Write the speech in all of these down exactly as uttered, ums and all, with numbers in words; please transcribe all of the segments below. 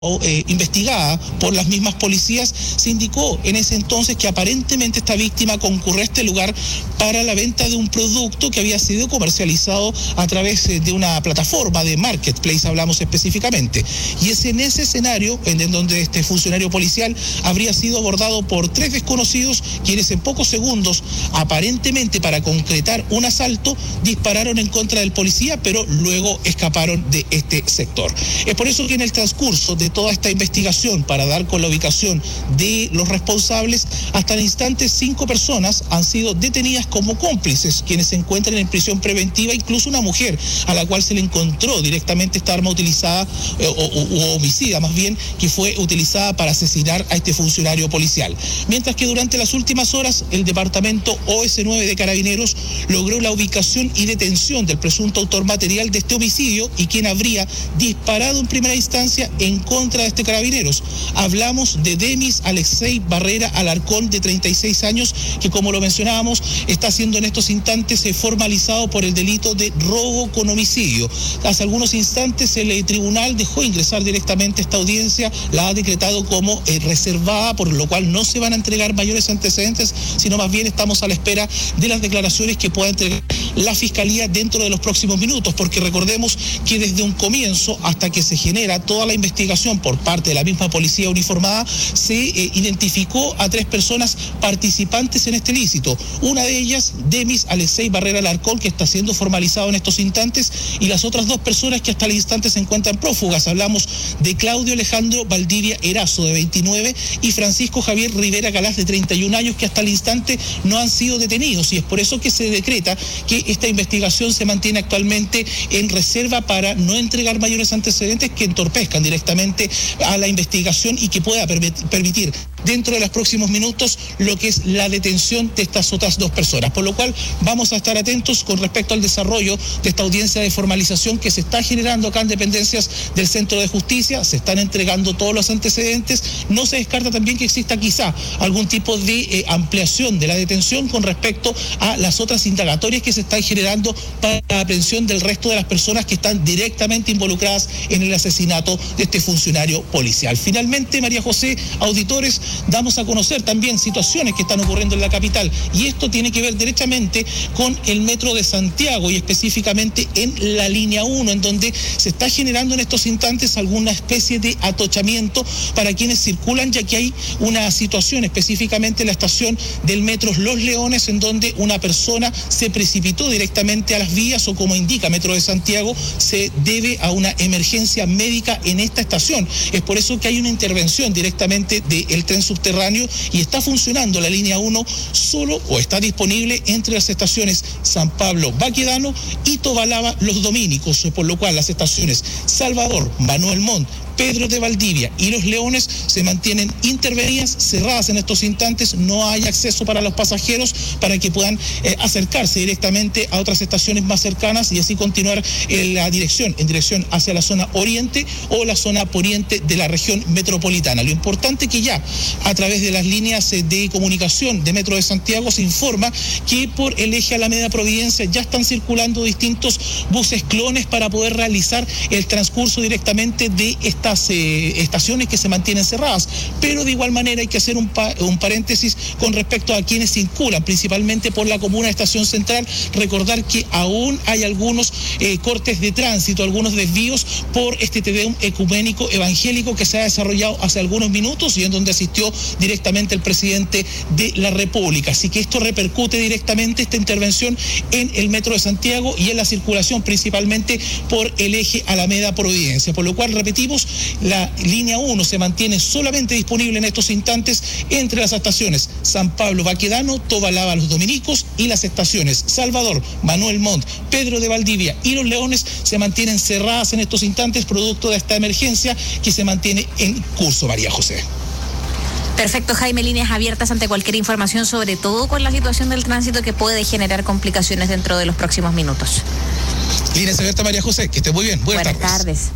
O, eh, investigada por las mismas policías, se indicó en ese entonces que aparentemente esta víctima concurrió a este lugar para la venta de un producto que había sido comercializado a través eh, de una plataforma de marketplace, hablamos específicamente. Y es en ese escenario en, en donde este funcionario policial habría sido abordado por tres desconocidos, quienes en pocos segundos, aparentemente para concretar un asalto, dispararon en contra del policía, pero luego escaparon de este sector. Es por eso que en el transcurso de toda esta investigación para dar con la ubicación de los responsables, hasta el instante cinco personas han sido detenidas como cómplices, quienes se encuentran en prisión preventiva, incluso una mujer a la cual se le encontró directamente esta arma utilizada, eh, o, o, o homicida más bien, que fue utilizada para asesinar a este funcionario policial. Mientras que durante las últimas horas el departamento O S nueve de Carabineros logró la ubicación y detención del presunto autor material de este homicidio y quien habría disparado en primera instancia en contra contra de este Carabineros. Hablamos de Demis Alexei Barrera Alarcón, de treinta y seis años, que como lo mencionábamos, está siendo en estos instantes formalizado por el delito de robo con homicidio. Hace algunos instantes el tribunal dejó ingresar directamente esta audiencia, la ha decretado como eh, reservada, por lo cual no se van a entregar mayores antecedentes, sino más bien estamos a la espera de las declaraciones que pueda entregar la Fiscalía dentro de los próximos minutos, porque recordemos que desde un comienzo hasta que se genera toda la investigación por parte de la misma policía uniformada, se eh, identificó a tres personas participantes en este ilícito. Una de ellas, Demis Alexei Barrera Alarcón, que está siendo formalizado en estos instantes, y las otras dos personas que hasta el instante se encuentran prófugas. Hablamos de Claudio Alejandro Valdivia Erazo, de veintinueve, y Francisco Javier Rivera Galás, de treinta y un años, que hasta el instante no han sido detenidos, y es por eso que se decreta que esta investigación se mantiene actualmente en reserva para no entregar mayores antecedentes que entorpezcan directamente a la investigación y que pueda permitir dentro de los próximos minutos lo que es la detención de estas otras dos personas, por lo cual vamos a estar atentos con respecto al desarrollo de esta audiencia de formalización que se está generando acá en dependencias del Centro de Justicia. Se están entregando todos los antecedentes, no se descarta también que exista quizá algún tipo de eh, ampliación de la detención con respecto a las otras indagatorias que se están generando para la aprehensión del resto de las personas que están directamente involucradas en el asesinato de este funcionario policial. Finalmente, María José, auditores, damos a conocer también situaciones que están ocurriendo en la capital, y esto tiene que ver derechamente con el metro de Santiago y específicamente en la línea uno, en donde se está generando en estos instantes alguna especie de atochamiento para quienes circulan, ya que hay una situación específicamente en la estación del metro Los Leones, en donde una persona se precipitó directamente a las vías, o como indica Metro de Santiago, se debe a una emergencia médica en esta estación. Es por eso que hay una intervención directamente del tren subterráneo y está funcionando la línea uno solo, o está disponible entre las estaciones San Pablo Baquedano y Tobalaba Los Dominicos, por lo cual las estaciones Salvador, Manuel Montt, Pedro de Valdivia y Los Leones se mantienen intervenidas, cerradas en estos instantes. No hay acceso para los pasajeros para que puedan eh, acercarse directamente a otras estaciones más cercanas y así continuar en la dirección, en dirección hacia la zona oriente o la zona poniente de la región metropolitana. Lo importante es que ya a través de las líneas de comunicación de Metro de Santiago se informa que por el eje Alameda Providencia ya están circulando distintos buses clones para poder realizar el transcurso directamente de esta Eh, estaciones que se mantienen cerradas, pero de igual manera hay que hacer un, pa un paréntesis con respecto a quienes circulan principalmente por la comuna de Estación Central. Recordar que aún hay algunos eh, cortes de tránsito, algunos desvíos por este Te Deum ecuménico evangélico que se ha desarrollado hace algunos minutos y en donde asistió directamente el presidente de la República, así que esto repercute directamente esta intervención en el Metro de Santiago y en la circulación principalmente por el eje Alameda Providencia, por lo cual repetimos, la línea uno se mantiene solamente disponible en estos instantes entre las estaciones San Pablo Baquedano, Tobalaba Los Dominicos, y las estaciones Salvador, Manuel Montt, Pedro de Valdivia y Los Leones se mantienen cerradas en estos instantes producto de esta emergencia que se mantiene en curso, María José. Perfecto, Jaime, líneas abiertas ante cualquier información, sobre todo con la situación del tránsito que puede generar complicaciones dentro de los próximos minutos. Líneas abiertas, María José, que esté muy bien. Buenas, Buenas tardes. tardes.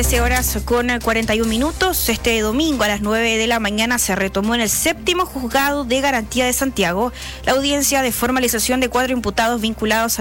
trece horas con cuarenta y un minutos. Este domingo a las nueve de la mañana se retomó en el séptimo juzgado de garantía de Santiago la audiencia de formalización de cuatro imputados vinculados a